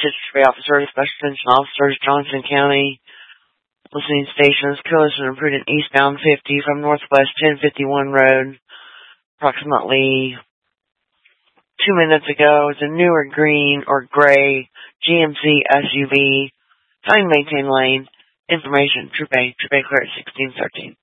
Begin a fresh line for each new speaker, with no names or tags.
Bay Officer, Special Attention Officers, Johnson County. Listening stations, collision imprudent eastbound 50 from northwest 1051 road. Approximately 2 minutes ago, it's a newer green or gray GMC SUV. Trying to maintain lane. Information, Troop A clear at 1613.